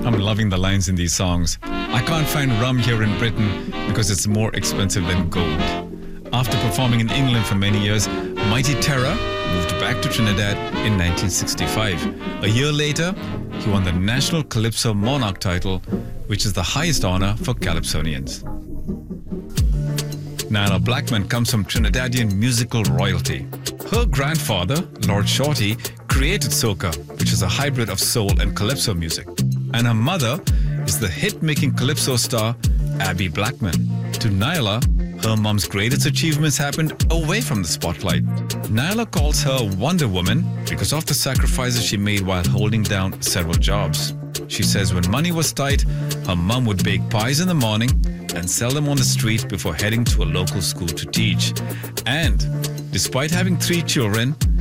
I'm loving the lines in these songs. I can't find rum here in Britain because it's more expensive than gold. After performing in England for many years, Mighty Terror moved back to Trinidad in 1965. A year later, he won the National Calypso Monarch title, which is the highest honor for Calypsonians. Nyla Blackman comes from Trinidadian musical royalty. Her grandfather, Lord Shorty, created soca, which is a hybrid of soul and calypso music. And her mother is the hit-making calypso star, Abby Blackman. To Nyla, her mom's greatest achievements happened away from the spotlight. Nyla calls her Wonder Woman because of the sacrifices she made while holding down several jobs. She says when money was tight, her mom would bake pies in the morning and sell them on the street before heading to a local school to teach. And despite having 3 children,